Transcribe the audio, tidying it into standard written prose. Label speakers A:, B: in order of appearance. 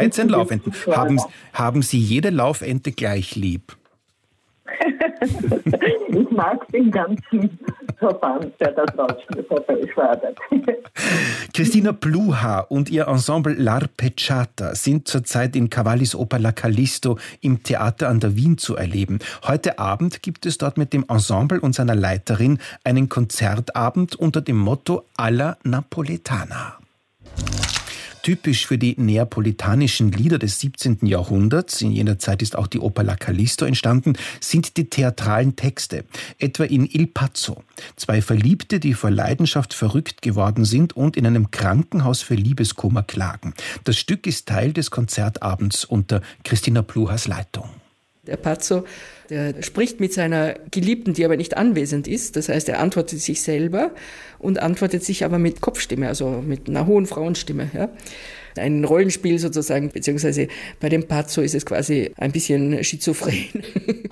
A: 13 Laufenten. Haben Sie jede Laufente gleich lieb?
B: Ich mag den ganzen Verband, der da draußen vorbeischwadert.
A: Cristina Pluha und ihr Ensemble L'Arpeggiata sind zurzeit in Cavallis Oper La Callisto im Theater an der Wien zu erleben. Heute Abend gibt es dort mit dem Ensemble und seiner Leiterin einen Konzertabend unter dem Motto Alla Napoletana. Typisch für die neapolitanischen Lieder des 17. Jahrhunderts, in jener Zeit ist auch die Oper La Callisto entstanden, sind die theatralen Texte. Etwa in Il Pazzo. Zwei Verliebte, die vor Leidenschaft verrückt geworden sind und in einem Krankenhaus für Liebeskummer klagen. Das Stück ist Teil des Konzertabends unter Cristina Pluhas Leitung.
C: Der Pazzo, der spricht mit seiner Geliebten, die aber nicht anwesend ist. Das heißt, er antwortet sich selber und antwortet sich aber mit Kopfstimme, also mit einer hohen Frauenstimme. Ja. Ein Rollenspiel sozusagen, beziehungsweise bei dem Pazzo ist es quasi ein bisschen schizophren.